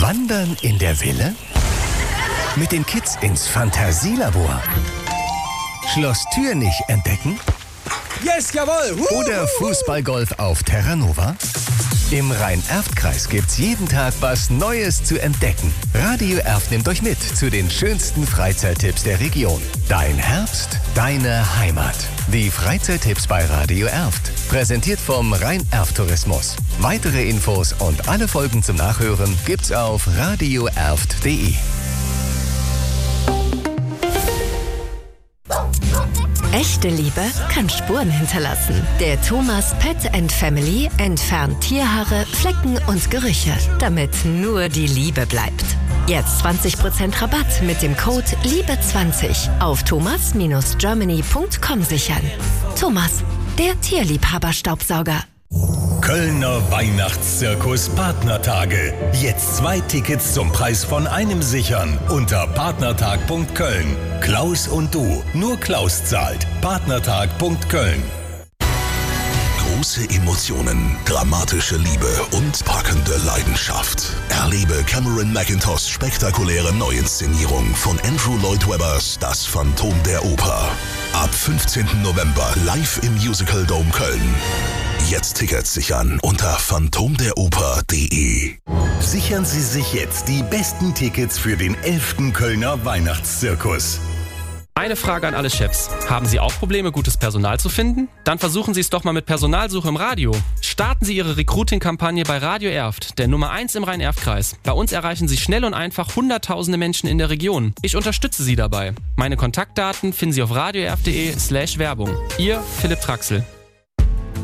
Wandern in der Ville? Mit den Kids ins Fantasielabor? Schloss Türnich entdecken? Yes, jawohl! Oder Fußballgolf auf Terra Nova? Im Rhein-Erft-Kreis gibt's jeden Tag was Neues zu entdecken. Radio Erft nimmt euch mit zu den schönsten Freizeittipps der Region. Dein Herbst, deine Heimat. Die Freizeittipps bei Radio Erft. Präsentiert vom Rhein-Erft-Tourismus. Weitere Infos und alle Folgen zum Nachhören gibt's auf radioerft.de. Echte Liebe kann Spuren hinterlassen. Der Thomas Pet & Family entfernt Tierhaare, Flecken und Gerüche, damit nur die Liebe bleibt. Jetzt 20% Rabatt mit dem Code LIEBE20 auf thomas-germany.com sichern. Thomas, der Tierliebhaber-Staubsauger. Kölner Weihnachtszirkus Partnertage. Jetzt 2 Tickets zum Preis von einem sichern unter partnertag.köln. Klaus und du. Nur Klaus zahlt. Partnertag.köln. Große Emotionen, dramatische Liebe und packende Leidenschaft. Erlebe Cameron Mackintoshs spektakuläre Neuinszenierung von Andrew Lloyd Webbers Das Phantom der Oper. Ab 15. November live im Musical Dome Köln. Jetzt Tickets sichern unter phantomderoper.de. Sichern Sie sich jetzt die besten Tickets für den 11. Kölner Weihnachtszirkus. Eine Frage an alle Chefs. Haben Sie auch Probleme, gutes Personal zu finden? Dann versuchen Sie es doch mal mit Personalsuche im Radio. Starten Sie Ihre Recruiting-Kampagne bei Radio Erft, der Nummer 1 im Rhein-Erft-Kreis. Bei uns erreichen Sie schnell und einfach hunderttausende Menschen in der Region. Ich unterstütze Sie dabei. Meine Kontaktdaten finden Sie auf radioerft.de/Werbung. Ihr Philipp Traxel.